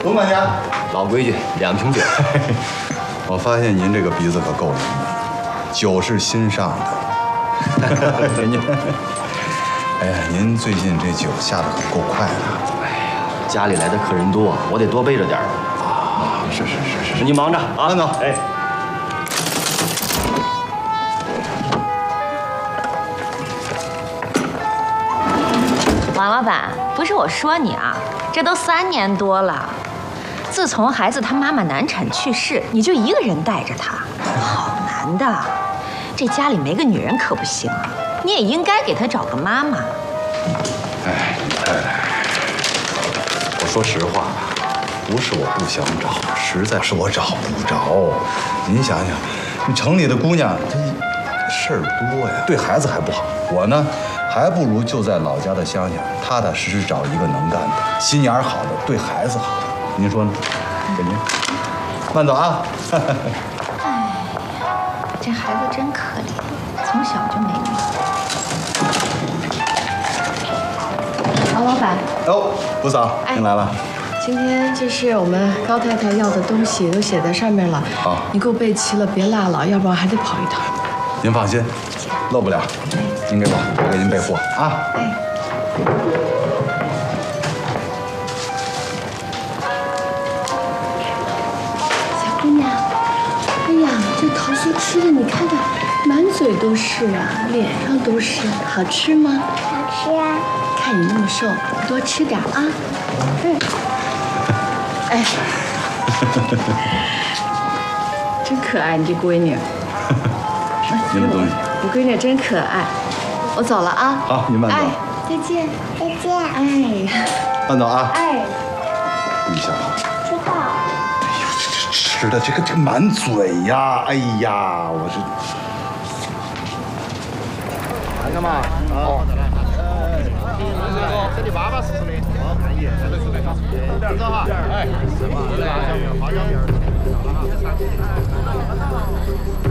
总管家， 老规矩，2瓶酒。 我发现您这个鼻子可够灵的，酒是心上的。您，哎呀，您最近这酒下的可够快的。 哎呀，家里来的客人多，我得多备着点儿。 啊，是。 你忙着啊， 慢走。 哎。 王老板，不是我说你啊，这都3年多了，自从孩子他妈妈难产去世，你就一个人带着他，好难的。这家里没个女人可不行啊，你也应该给他找个妈妈。 哎，李太太，我说实话吧，不是我不想找，实在是我找不着。您想想，城里的姑娘她事儿多呀，对孩子还不好。我呢？ 还不如就在老家的乡下，踏踏实实找一个能干的、心眼好的、对孩子好的。您说呢？给您，慢走啊！ 哎，这孩子真可怜，从小就没命。王老板， 哟，姑嫂，您来了。 今天这是我们高太太要的东西，都写在上面了。 好， 你给我备齐了，别落了，要不然还得跑一趟。 您放心，漏不了。 您给我给您备货啊！ 哎，小姑娘，哎呀，这桃酥吃的你看看，满嘴都是啊，脸上都是，好吃吗？ 好吃啊！ 看你那么瘦，多吃点啊。哎，真可爱，你这闺女。 您的东西， 我闺女真可爱。 我走了啊！ 好，您慢走。 哎，再见， 再见。 哎， 慢走啊！ 哎， 注意一下啊！ 知道。 哎呦，这吃的这个满嘴呀！哎呀，我这看看嘛，哦，这里巴巴适适的，好看一眼，这个是那个，走哈，哎，是嘛，辣椒面，花椒面，好了哈。